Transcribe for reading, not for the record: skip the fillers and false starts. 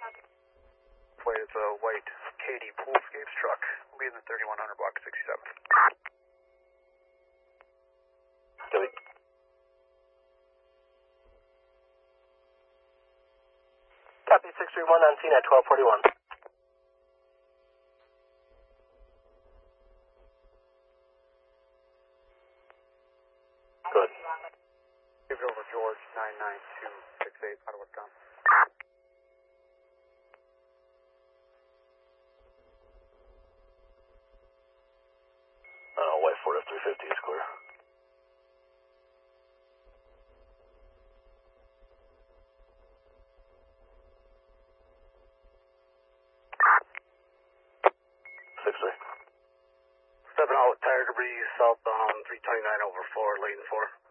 Plate is a white Katy Poolscapes truck, leaving the 3100 block 67. Copy. Copy 631 on scene at 1241. Good. Give it over George 99268 out of Wisconsin. White Ford F-350 is clear. Six-three. Stepping out with tire debris southbound 329 over 4, lane 4.